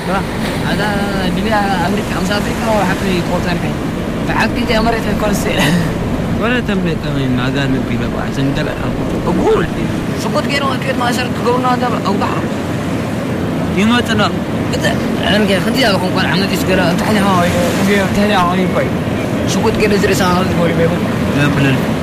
هذا اللي أمريكا وحكي كوتر كاين فحكي دي أمريكا كل سنة ولا تملك من عذاب بلا عشان تلا أقول سقط كيرو أكيد ما صرت تقولنا هذا أو ضحك يوم تنا أنا كده خدي أقول قال عملت إسكرا تحني هاي تحني هاي باي سقط كيرو زري سهل تقولي بيقول لا بلن